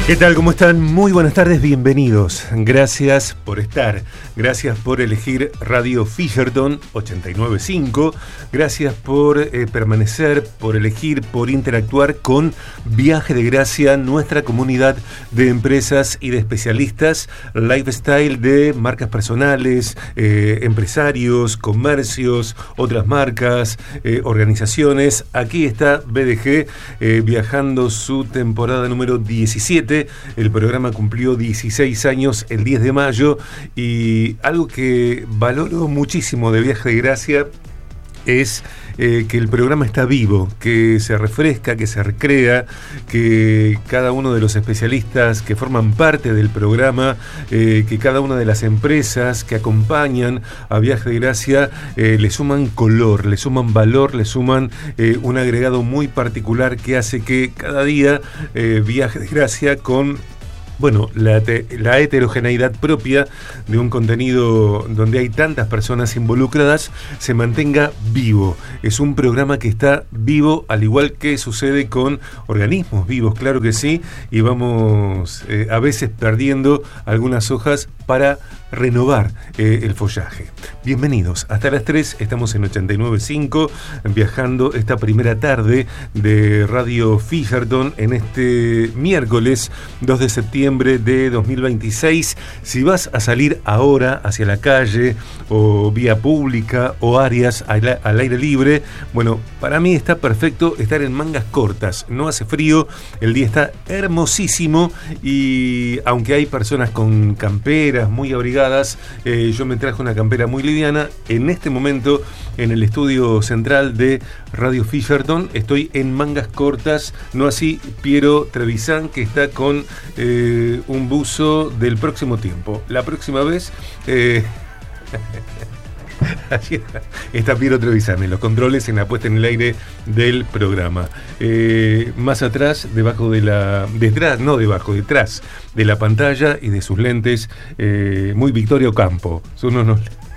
¿Qué tal? ¿Cómo están? Muy buenas tardes, bienvenidos. Gracias por estar. Gracias por elegir Radio Fisherton 89.5. Gracias por permanecer, por elegir, por interactuar con Viaje de Gracia, nuestra comunidad de empresas y de especialistas, lifestyle de marcas personales, empresarios, comercios, otras marcas, organizaciones. Aquí está BDG viajando su temporada número 17. El programa cumplió 16 años el 10 de mayo y algo que valoro muchísimo de Viaje de Gracia es que el programa está vivo, que se refresca, que se recrea, que cada uno de los especialistas que forman parte del programa, que cada una de las empresas que acompañan a Viaje de Gracia le suman color, le suman valor, le suman un agregado muy particular que hace que cada día Viaje de Gracia con la heterogeneidad propia de un contenido donde hay tantas personas involucradas se mantenga vivo. Es un programa que está vivo, al igual que sucede con organismos vivos, claro que sí, y vamos a veces perdiendo algunas hojas para renovar el follaje. Bienvenidos, hasta las 3 estamos en 89.5 viajando esta primera tarde de Radio Fisherton en este miércoles 2 de septiembre de 2026. Si vas a salir ahora hacia la calle o vía pública o áreas al aire libre, bueno, para mí está perfecto estar en mangas cortas, no hace frío, el día está hermosísimo y aunque hay personas con camperas muy abrigadas, yo me traje una campera muy liviana. En este momento, en el estudio central de Radio Fisherton, estoy en mangas cortas, no así Piero Trevisan, que está con un buzo del próximo tiempo. La próxima vez... está Piero Trevisan en los controles, en la puesta en el aire del programa. Más atrás, detrás de la pantalla y de sus lentes, muy Victorio Ocampo. Son unos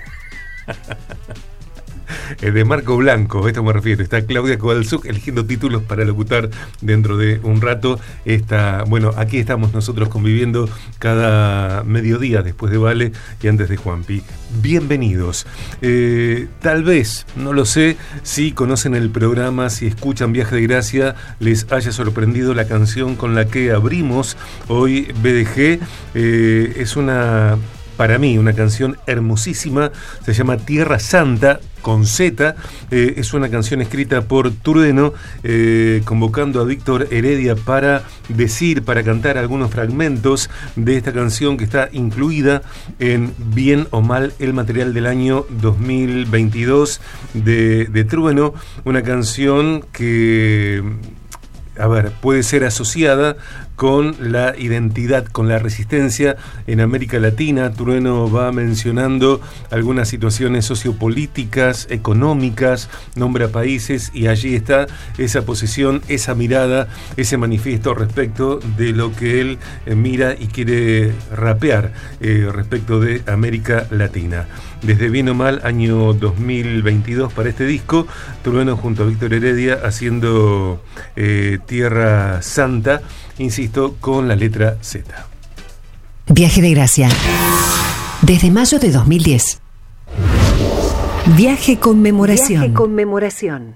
de Marco Blanco, a esto me refiero. Está Claudia Kowalczuk eligiendo títulos para locutar dentro de un rato. Aquí estamos nosotros conviviendo cada mediodía después de Vale y antes de Juanpi. Bienvenidos. Tal vez, no lo sé, si conocen el programa, si escuchan Viaje de Gracia, les haya sorprendido la canción con la que abrimos hoy BDG. Es para mí, una canción hermosísima, se llama Tierra Santa, con Z, es una canción escrita por Trueno, convocando a Víctor Heredia para cantar algunos fragmentos de esta canción que está incluida en Bien o Mal, el material del año 2022 de Trueno, una canción que... puede ser asociada con la identidad, con la resistencia en América Latina. Trueno va mencionando algunas situaciones sociopolíticas, económicas, nombra países y allí está esa posición, esa mirada, ese manifiesto respecto de lo que él mira y quiere rapear respecto de América Latina. Desde Bien o Mal, año 2022 para este disco, Trueno junto a Víctor Heredia haciendo Tierra Santa, insisto, con la letra Z. Viaje de Gracia. Desde mayo de 2010. Viaje Conmemoración. Viaje Conmemoración.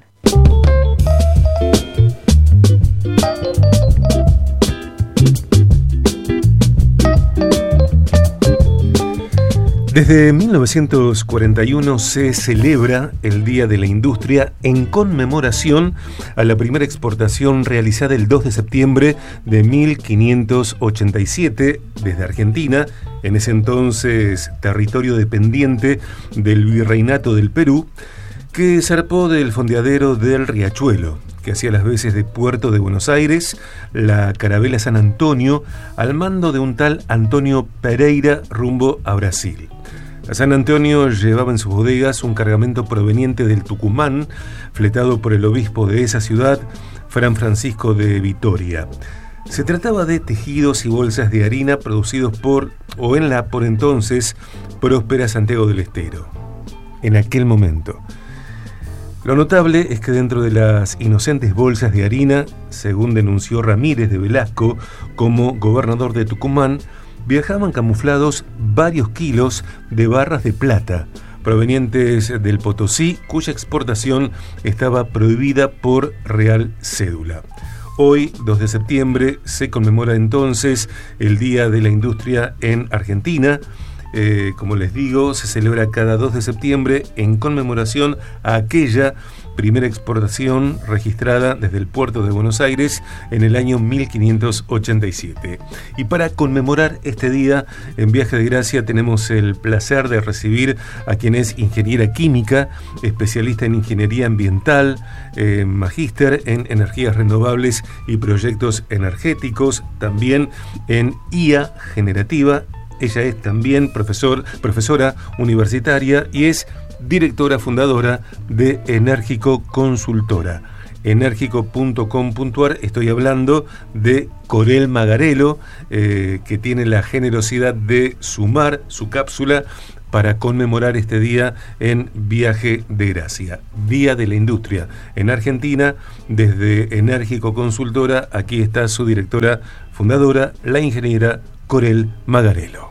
Desde 1941 se celebra el Día de la Industria en conmemoración a la primera exportación realizada el 2 de septiembre de 1587 desde Argentina, en ese entonces territorio dependiente del Virreinato del Perú, que zarpó del fondeadero del Riachuelo, que hacía las veces de puerto de Buenos Aires, la carabela San Antonio, al mando de un tal Antonio Pereira rumbo a Brasil. A San Antonio llevaba en sus bodegas un cargamento proveniente del Tucumán, fletado por el obispo de esa ciudad, Fran Francisco de Vitoria. Se trataba de tejidos y bolsas de harina producidos por entonces próspera Santiago del Estero. En aquel momento. Lo notable es que dentro de las inocentes bolsas de harina, según denunció Ramírez de Velasco como gobernador de Tucumán, viajaban camuflados varios kilos de barras de plata provenientes del Potosí, cuya exportación estaba prohibida por Real Cédula. Hoy, 2 de septiembre, se conmemora entonces el Día de la Industria en Argentina. Como les digo, se celebra cada 2 de septiembre en conmemoración a aquella primera exportación registrada desde el puerto de Buenos Aires en el año 1587. Y para conmemorar este día, en Viaje de Gracia tenemos el placer de recibir a quien es ingeniera química, especialista en ingeniería ambiental, magíster en energías renovables y proyectos energéticos, también en IA generativa. Ella es también profesora universitaria y es directora fundadora de Enérgico Consultora. Enérgico.com.ar. Estoy hablando de Corel Magarelo, que tiene la generosidad de sumar su cápsula para conmemorar este día en Viaje de Gracia, Día de la Industria en Argentina. Desde Enérgico Consultora, aquí está su directora fundadora, la ingeniera Corel Magarelo.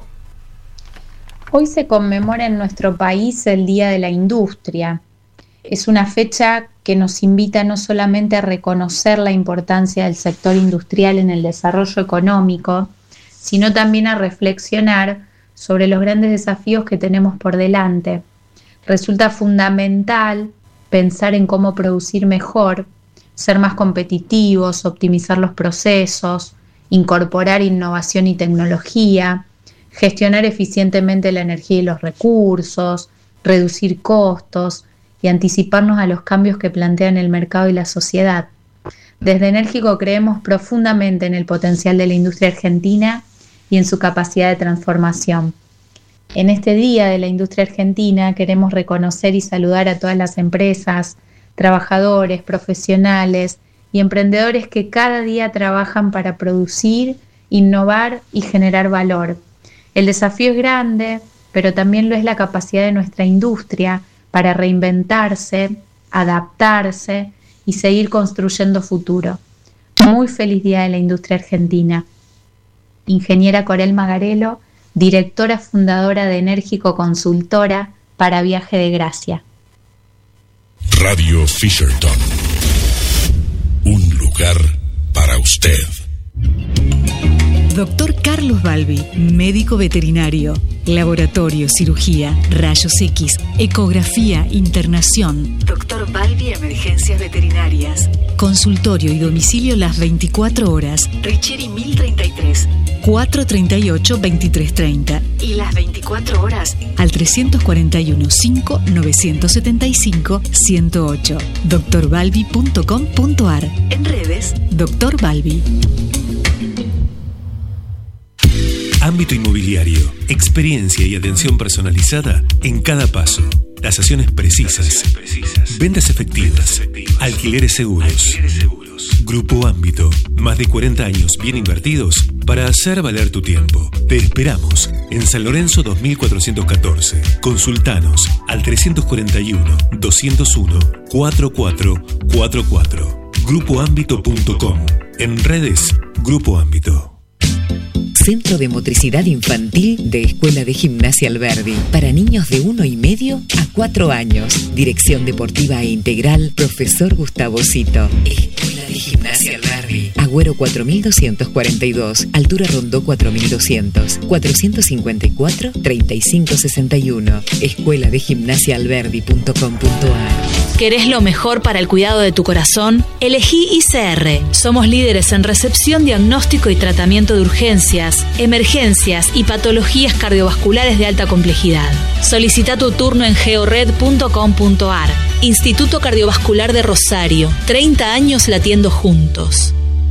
Hoy se conmemora en nuestro país el Día de la Industria. Es una fecha que nos invita no solamente a reconocer la importancia del sector industrial en el desarrollo económico, sino también a reflexionar sobre los grandes desafíos que tenemos por delante. Resulta fundamental pensar en cómo producir mejor, ser más competitivos, optimizar los procesos, incorporar innovación y tecnología, gestionar eficientemente la energía y los recursos, reducir costos y anticiparnos a los cambios que plantean el mercado y la sociedad. Desde Enérgico creemos profundamente en el potencial de la industria argentina y en su capacidad de transformación. En este Día de la Industria Argentina queremos reconocer y saludar a todas las empresas, trabajadores, profesionales y emprendedores que cada día trabajan para producir, innovar y generar valor. El desafío es grande, pero también lo es la capacidad de nuestra industria para reinventarse, adaptarse y seguir construyendo futuro. Muy feliz Día de la Industria Argentina. Ingeniera Corel Magarelo, directora fundadora de Enérgico Consultora para Viaje de Gracia. Radio Fisherton. Un lugar para usted. Doctor Carlos Balbi, médico veterinario, laboratorio, cirugía, rayos X, ecografía, internación. Doctor Balbi, emergencias veterinarias. Consultorio y domicilio las 24 horas. Richieri 1033, 438-2330. Y las 24 horas al 341-5-975-108. drbalbi.com.ar. En redes, Doctor Balbi. Ámbito inmobiliario, experiencia y atención personalizada en cada paso. Tasaciones precisas. Ventas efectivas. Alquileres seguros. Grupo Ámbito. Más de 40 años bien invertidos para hacer valer tu tiempo. Te esperamos en San Lorenzo 2414. Consultanos al 341-201-4444. Grupoámbito.com. En redes, Grupo Ámbito. Centro de Motricidad Infantil de Escuela de Gimnasia Alberdi. Para niños de 1,5 a 4 años. Dirección Deportiva e Integral, Profesor Gustavo Cito. Escuela de Gimnasia Alberdi. Agüero 4242. Altura Rondó 4200. 454-3561. Escuela de Gimnasiaalberdi.com.ar. ¿Querés lo mejor para el cuidado de tu corazón? Elegí ICR. Somos líderes en recepción, diagnóstico y tratamiento de urgencias, emergencias y patologías cardiovasculares de alta complejidad. Solicita tu turno en geored.com.ar. Instituto Cardiovascular de Rosario. 30 años latiendo juntos.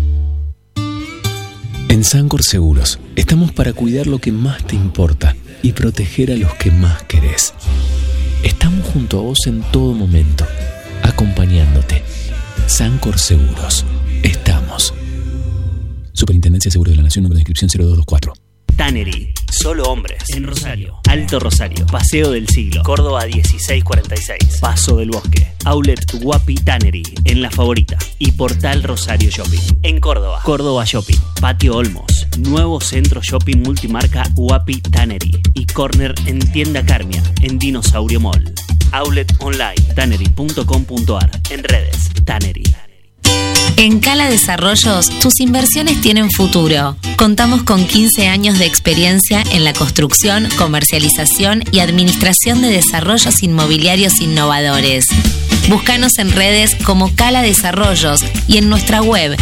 En Sancor Seguros estamos para cuidar lo que más te importa y proteger a los que más querés. Estamos junto a vos en todo momento, acompañándote. Sancor Seguros. Estamos. Superintendencia de Seguros de la Nación, número de inscripción 0224. Tannery, Solo hombres. En Rosario. Alto Rosario. Paseo del Siglo. Córdoba 1646. Paso del Bosque. Outlet Guapi Tannery. En La Favorita. Y Portal Rosario Shopping. En Córdoba. Córdoba Shopping. Patio Olmos. Nuevo centro shopping multimarca Guapi Tannery. Y corner en Tienda Carmia. En Dinosaurio Mall. Outlet online. Tannery.com.ar. En redes. Tannery. En Cala Desarrollos, tus inversiones tienen futuro. Contamos con 15 años de experiencia en la construcción, comercialización y administración de desarrollos inmobiliarios innovadores. Búscanos en redes como Cala Desarrollos y en nuestra web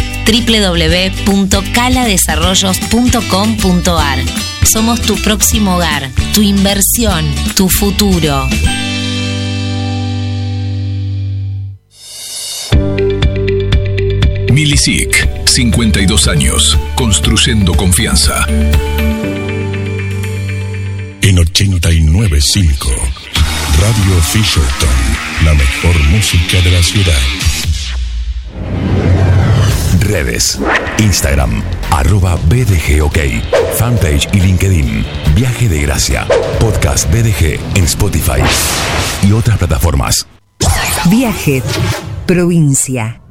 www.caladesarrollos.com.ar. Somos tu próximo hogar, tu inversión, tu futuro. Milisic, 52 años, construyendo confianza. En 89.5, Radio Fisherton, la mejor música de la ciudad. Redes, Instagram, @BDGOK, fanpage y LinkedIn, Viaje de Gracia, podcast BDG en Spotify y otras plataformas. Viaje, provincia.